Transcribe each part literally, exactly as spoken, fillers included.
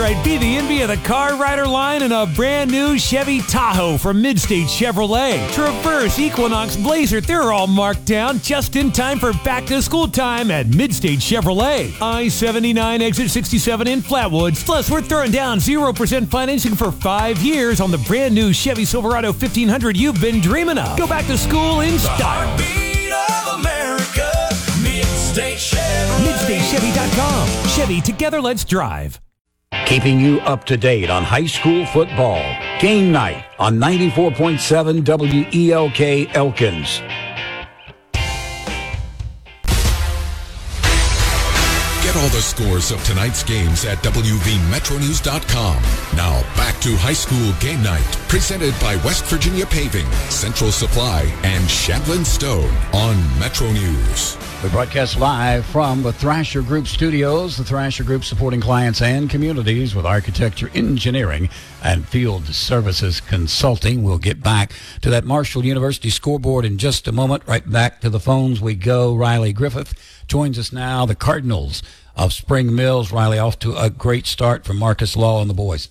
Right, be the envy of the Car Rider line in a brand new Chevy Tahoe from Midstate Chevrolet. Traverse, Equinox, Blazer, they're all marked down just in time for back-to-school time at Midstate Chevrolet. I seventy-nine, exit sixty-seven in Flatwoods. Plus, we're throwing down zero percent financing for five years on the brand new Chevy Silverado fifteen hundred you've been dreaming of. Go back to school in style. The heartbeat of America, Midstate Chevrolet. Midstate Chevy dot com. Chevy, together let's drive. Keeping you up to date on high school football. Game night on ninety-four point seven W E L K Elkins. Get all the scores of tonight's games at W V Metro News dot com. Now back to high school game night, presented by West Virginia Paving, Central Supply, and Shandlin Stone on Metro News. We broadcast live from the Thrasher Group studios. The Thrasher Group supporting clients and communities with architecture, engineering, and field services consulting. We'll get back to that Marshall University scoreboard in just a moment. Right back to the phones we go. Riley Griffith joins us now. The Cardinals of Spring Mills. Riley, off to a great start from Marcus Law and the boys.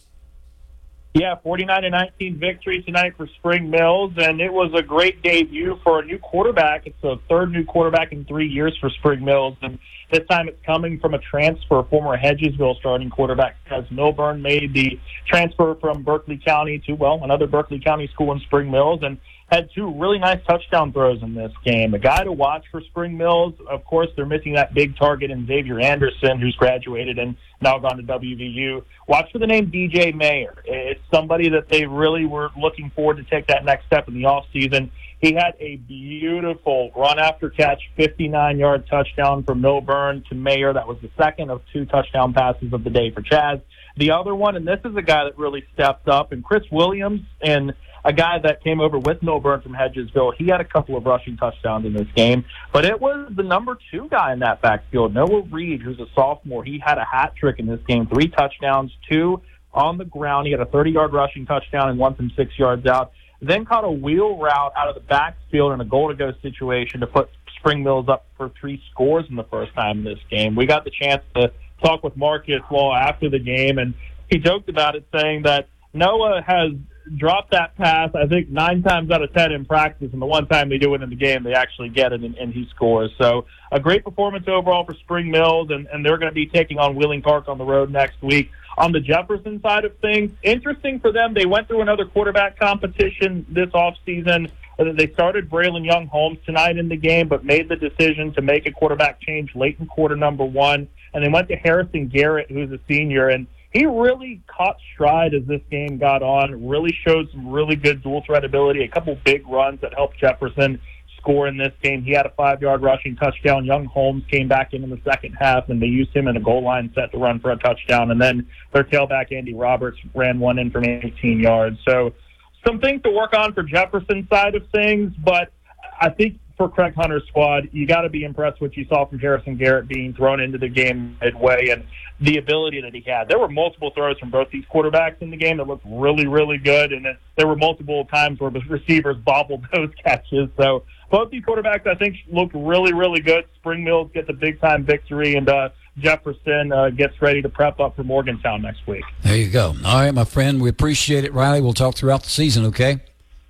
Yeah, forty-nine to nineteen victory tonight for Spring Mills, and it was a great debut for a new quarterback. It's the third new quarterback in three years for Spring Mills, and this time it's coming from a transfer. Former Hedgesville starting quarterback Tez Milburn made the transfer from Berkeley County to, well, another Berkeley County school in Spring Mills, and had two really nice touchdown throws in this game. A guy to watch for Spring Mills, of course, they're missing that big target in Xavier Anderson, who's graduated and now gone to W V U. Watch for the name D J Mayer. It's somebody that they really were looking forward to take that next step in the offseason. He had a beautiful run-after-catch, fifty-nine-yard touchdown from Milburn to Mayer. That was the second of two touchdown passes of the day for Chaz. The other one, and this is a guy that really stepped up, and Chris Williams, and a guy that came over with Milburn from Hedgesville, he had a couple of rushing touchdowns in this game. But it was the number two guy in that backfield, Noah Reed, who's a sophomore. He had a hat trick in this game, three touchdowns, two on the ground. He had a thirty-yard rushing touchdown and one from six yards out. Then caught a wheel route out of the backfield in a goal-to-go situation to put Spring Mills up for three scores in the first time in this game. We got the chance to talk with Marcus Law after the game, and he joked about it, saying that Noah has dropped that pass, I think, nine times out of ten in practice, and the one time they do it in the game, they actually get it, and, and he scores. So a great performance overall for Spring Mills, and, and they're going to be taking on Wheeling Park on the road next week. On the Jefferson side of things, interesting for them, they went through another quarterback competition this offseason. They started Braylon Young Holmes tonight in the game, but made the decision to make a quarterback change late in quarter number one, and they went to Harrison Garrett, who's a senior, and he really caught stride as this game got on, really showed some really good dual threat ability, a couple big runs that helped Jefferson score in this game. He had a five-yard rushing touchdown. Young Holmes came back in in the second half, and they used him in a goal line set to run for a touchdown. And then their tailback, Andy Roberts, ran one in from eighteen yards. So some things to work on for Jefferson's side of things, but I think for Craig Hunter's squad, you got to be impressed with what you saw from Harrison Garrett being thrown into the game midway and the ability that he had. There were multiple throws from both these quarterbacks in the game that looked really, really good, and there were multiple times where the receivers bobbled those catches. So both these quarterbacks, I think, looked really, really good. Spring Mills gets a big-time victory, and uh, Jefferson uh, gets ready to prep up for Morgantown next week. There you go. All right, my friend, we appreciate it, Riley. We'll talk throughout the season, okay?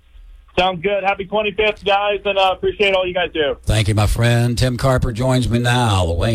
Sounds good. Happy twenty-fifth, guys, and uh, appreciate all you guys do. Thank you, my friend. Tim Carper joins me now.